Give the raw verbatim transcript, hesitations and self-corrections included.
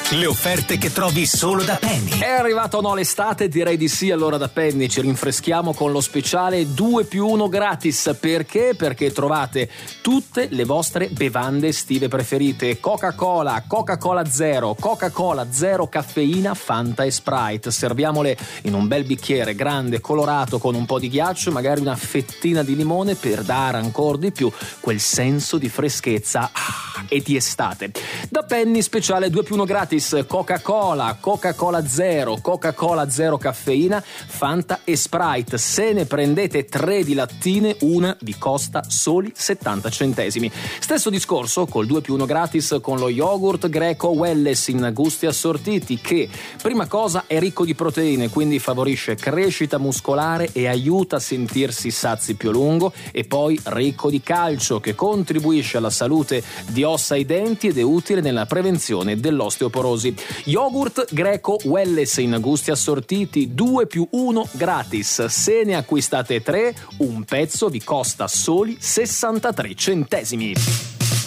Le offerte che trovi solo da Penny. È arrivato o no l'estate? Direi di sì. Allora da Penny ci rinfreschiamo con lo speciale due più uno gratis. Perché? Perché trovate tutte le vostre bevande estive preferite: Coca-Cola, Coca-Cola Zero, Coca-Cola Zero caffeina, Fanta e Sprite. Serviamole in un bel bicchiere grande, colorato, con un po' di ghiaccio e magari una fettina di limone per dare ancora di più quel senso di freschezza ah, e di estate. Da Penny speciale due più uno gratis: Coca-Cola, Coca-Cola Zero, Coca-Cola Zero caffeina, Fanta e Sprite. Se ne prendete tre di lattine, una vi costa soli settanta centesimi. Stesso discorso col due più uno gratis con lo yogurt greco Welless in gusti assortiti, che prima cosa è ricco di proteine, quindi favorisce crescita muscolare e aiuta a sentirsi sazi più a lungo, e poi ricco di calcio, che contribuisce alla salute di ossa e denti ed è utile nella prevenzione dell'osteoporosi. Yogurt greco Welless in gusti assortiti, due più uno gratis. Se ne acquistate tre, un pezzo vi costa soli sessantatré centesimi.